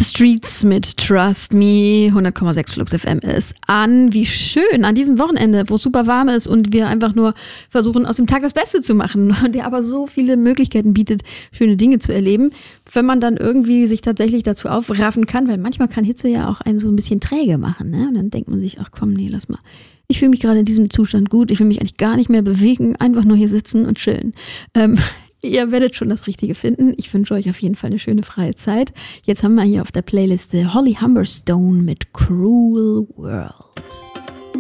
The Streets mit Trust Me, 100,6 Flux FM ist an. Wie schön an diesem Wochenende, wo es super warm ist und wir einfach nur versuchen, aus dem Tag das Beste zu machen, der aber so viele Möglichkeiten bietet, schöne Dinge zu erleben, wenn man dann irgendwie sich tatsächlich dazu aufraffen kann, weil manchmal kann Hitze ja auch einen so ein bisschen träge machen, ne? Und dann denkt man sich, ach komm, nee, lass mal. Ich fühle mich gerade in diesem Zustand gut, ich will mich eigentlich gar nicht mehr bewegen, einfach nur hier sitzen und chillen. Ihr werdet schon das Richtige finden. Ich wünsche euch auf jeden Fall eine schöne freie Zeit. Jetzt haben wir hier auf der Playliste Holly Humberstone mit Cruel World.